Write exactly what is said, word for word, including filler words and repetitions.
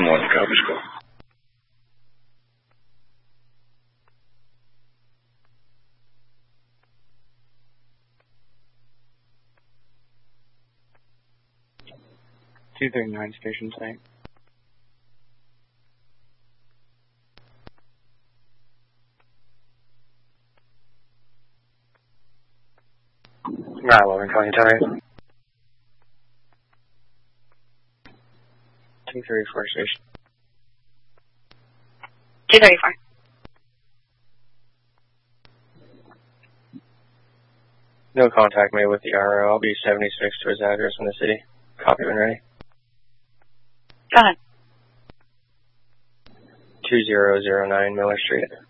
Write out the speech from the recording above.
one one, copy school. two thirty-nine station site. nine eleven, calling Terry. two thirty-four station. two thirty-four. No contact made with the R O. I'll be seventy-six to his address in the city. Copy when ready. Go ahead. two zero zero nine Miller Street.